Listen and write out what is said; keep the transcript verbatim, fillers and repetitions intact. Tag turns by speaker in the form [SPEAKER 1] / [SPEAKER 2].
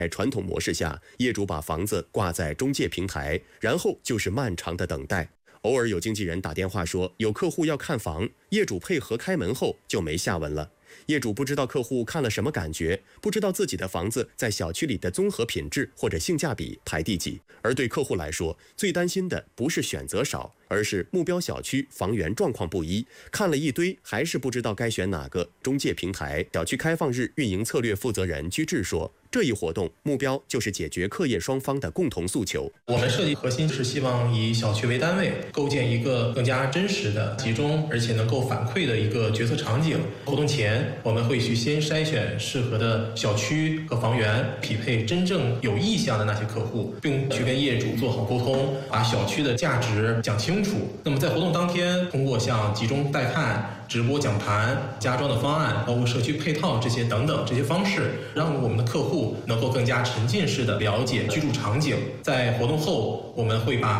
[SPEAKER 1] 在传统模式下，业主把房子挂在中介平台，然后就是漫长的等待。偶尔有经纪人打电话说有客户要看房，业主配合开门后就没下文了。业主不知道客户看了什么感觉，不知道自己的房子在小区里的综合品质或者性价比排第几。而对客户来说，最担心的不是选择少，而是目标小区房源状况不一，看了一堆还是不知道该选哪个。中介平台小区开放日运营策略负责人居志说，这一活动目标就是解决客业双方的共同诉求。
[SPEAKER 2] 我们设计核心是希望以小区为单位，构建一个更加真实的、集中而且能够反馈的一个决策场景。活动前，我们会去先筛选适合的小区和房源，匹配真正有意向的那些客户，并去跟业主做好沟通，把小区的价值讲清楚。那么在活动当天，通过像集中带看、直播讲盘、家装的方案，包括社区配套这些等等这些方式，让我们的客户能够更加沉浸式的了解居住场景。在活动后，我们会把